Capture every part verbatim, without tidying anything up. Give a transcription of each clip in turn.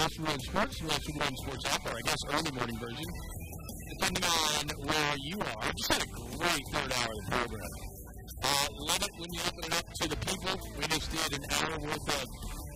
West Run Sports, West Run Sports App, or I guess early morning version, depending on where you are. Just had a great third hour of the program. Uh, love it when you open it up to the people. We just did an hour worth of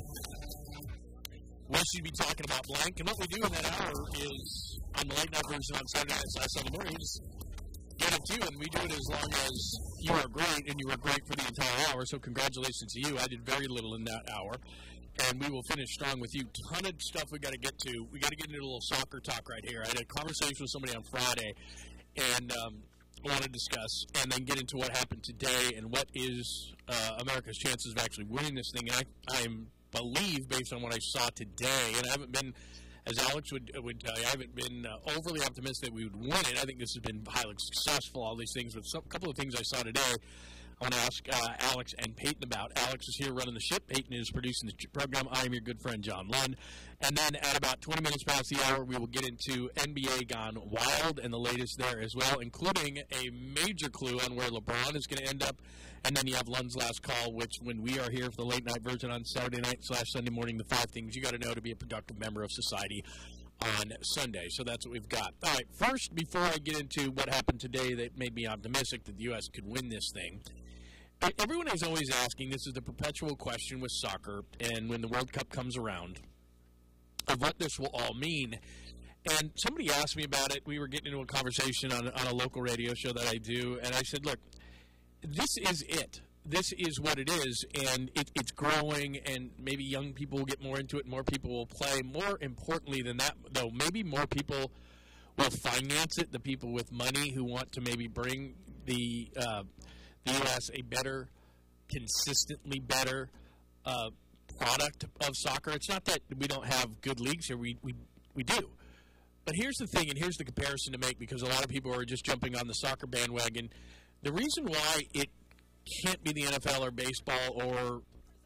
what should be talking about blank. And what we do in that hour is, on the late night version on Saturday night slash Sunday mornings, get it to you, and we do it as long as you are great, and you were great for the entire hour. So congratulations to you. I did very little in that hour. And we will finish strong with you. Ton of stuff we got to get to. We got to get into a little soccer talk right here. I had a conversation with somebody on Friday, and um, I want to discuss, and then get into what happened today and what is uh, America's chances of actually winning this thing. And I, I believe, based on what I saw today, and I haven't been, as Alex would would tell you, I haven't been uh, overly optimistic that we would win it. I think this has been highly successful, all these things. But a couple of things I saw today, I want to ask uh, Alex and Peyton about. Alex is here running the ship. Peyton is producing the program. I am your good friend, John Lund. And then at about twenty minutes past the hour, we will get into N B A Gone Wild and the latest there as well, including a major clue on where LeBron is going to end up. And then you have Lund's Last Call, which when we are here for the late night version on Saturday night slash Sunday morning, the five things you got to know to be a productive member of society on Sunday. So that's what we've got. All right, first, before I get into what happened today that made me optimistic that the U S could win this thing, everyone is always asking, this is the perpetual question with soccer, and when the World Cup comes around, of what this will all mean. And somebody asked me about it. We were getting into a conversation on, on a local radio show that I do, and I said, look, this is it. This is what it is, and it, it's growing, and maybe young people will get more into it, more people will play. More importantly than that, though, maybe more people will finance it, the people with money who want to maybe bring the uh, the U S a better, consistently better uh, product of soccer. It's not that we don't have good leagues here. We, we, we do. But here's the thing, and here's the comparison to make, because a lot of people are just jumping on the soccer bandwagon. The reason why it can't be the N F L or baseball or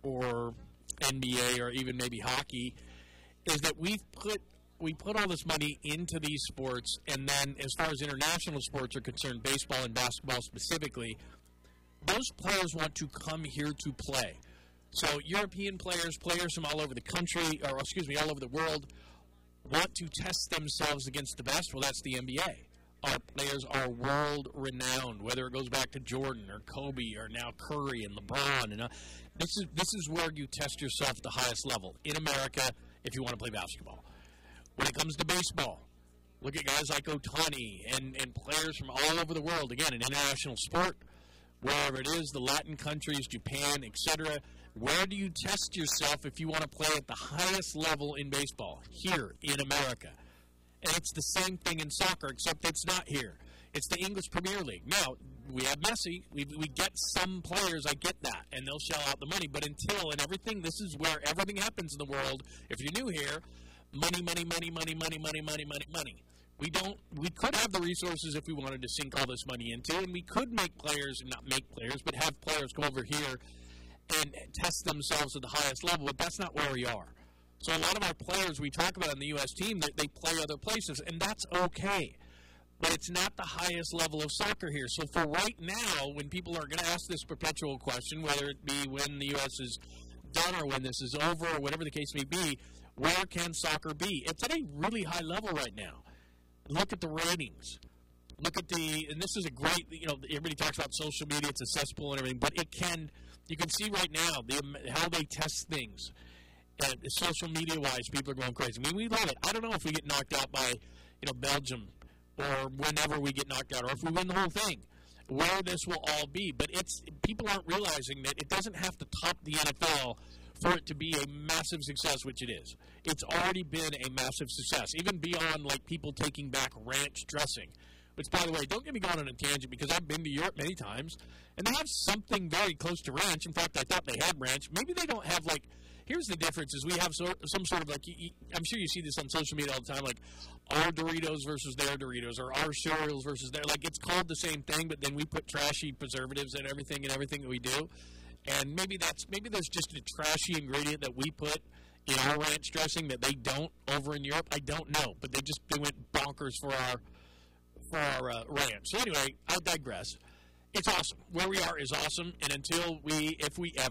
or N B A or even maybe hockey is that we've put we put all this money into these sports, and then as far as international sports are concerned, baseball and basketball specifically, those players want to come here to play. So European players, players from all over the country, or excuse me, all over the world, want to test themselves against the best. Well, that's the N B A. Our players are world-renowned, whether it goes back to Jordan or Kobe or now Curry and LeBron. And uh, this is this is where you test yourself at the highest level in America if you want to play basketball. When it comes to baseball, look at guys like Ohtani and, and players from all over the world. Again, an international sport, wherever it is, the Latin countries, Japan, et cetera. Where do you test yourself if you want to play at the highest level in baseball? Here in America. And it's the same thing in soccer, except it's not here. It's the English Premier League. Now, we have Messi. We, we get some players, I get that, and they'll shell out the money. But until, and everything, this is where everything happens in the world. If you're new here, money, money, money, money, money, money, money, money, money. We don't, we could have the resources if we wanted to sink all this money into, and we could make players, not make players, but have players go over here and test themselves at the highest level, but that's not where we are. So a lot of our players we talk about on the U S team, they, they play other places, and that's okay. But it's not the highest level of soccer here. So for right now, when people are going to ask this perpetual question, whether it be when the U S is done or when this is over or whatever the case may be, where can soccer be? It's at a really high level right now. Look at the ratings. Look at the, and this is a great, you know, everybody talks about social media, it's a cesspool and everything, but it can, you can see right now the, how they test things. Uh, social media-wise, people are going crazy. I mean, we love it. I don't know if we get knocked out by, you know, Belgium or whenever we get knocked out, or if we win the whole thing, where this will all be. But it's people aren't realizing that it doesn't have to top the N F L for it to be a massive success, which it is. It's already been a massive success, even beyond, like, people taking back ranch dressing. Which, by the way, don't get me going on a tangent, because I've been to Europe many times, and they have something very close to ranch. In fact, I thought they had ranch. Maybe they don't have, like, here's the difference is we have so, some sort of, like, you, you, I'm sure you see this on social media all the time, like, our Doritos versus their Doritos, or our cereals versus their, like, it's called the same thing, but then we put trashy preservatives in everything and everything that we do. And maybe that's, maybe there's just a trashy ingredient that we put in our ranch dressing that they don't over in Europe. I don't know, but they just, they went bonkers for our, for our uh, ranch. So anyway, I digress. It's awesome. Where we are is awesome, and until we, if we ever,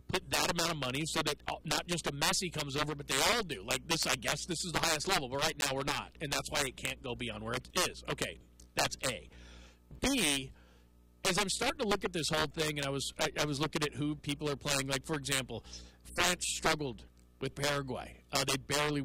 put that amount of money so that not just a Messi comes over, but they all do. Like this, I guess this is the highest level, but right now we're not, and that's why it can't go beyond where it is. Okay, that's A. B, as I'm starting to look at this whole thing, and I was I, I was looking at who people are playing. Like, for example, France struggled with Paraguay. Uh, they barely